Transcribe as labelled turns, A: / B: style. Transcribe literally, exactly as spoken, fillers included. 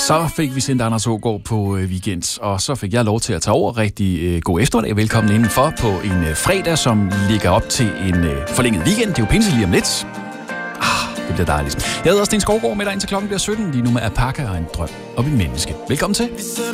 A: Så fik vi sendt Anders Aagaard på øh, weekend, og så fik jeg lov til at tage over. Rigtig øh, god eftermiddag. Velkommen indenfor på en øh, fredag, som ligger op til en øh, forlænget weekend. Det er jo pinse lige om lidt. Ah, det bliver dejligt. Jeg hedder Sten Skovgaard med dig indtil klokken bliver sytten. Lige nu med Apaka og en drøm om en menneske. Velkommen til.